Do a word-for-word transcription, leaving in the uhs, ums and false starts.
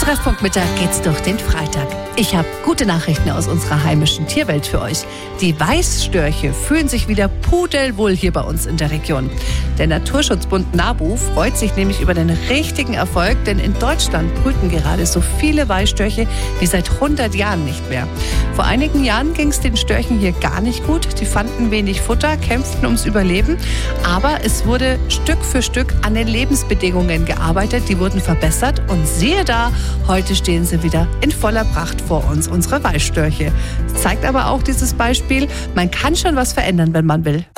Treffpunktmittag geht's durch den Freitag. Ich habe gute Nachrichten aus unserer heimischen Tierwelt für euch. Die Weißstörche fühlen sich wieder pudelwohl hier bei uns in der Region. Der Naturschutzbund NABU freut sich nämlich über den richtigen Erfolg, denn in Deutschland brüten gerade so viele Weißstörche wie seit hundert Jahren nicht mehr. Vor einigen Jahren ging es den Störchen hier gar nicht gut. Die fanden wenig Futter, kämpften ums Überleben. Aber es wurde Stück für Stück an den Lebensbedingungen gearbeitet. Die wurden verbessert und siehe da, heute stehen sie wieder in voller Pracht vor uns, unsere Weißstörche. Das zeigt aber auch dieses Beispiel, man kann schon was verändern, wenn man will.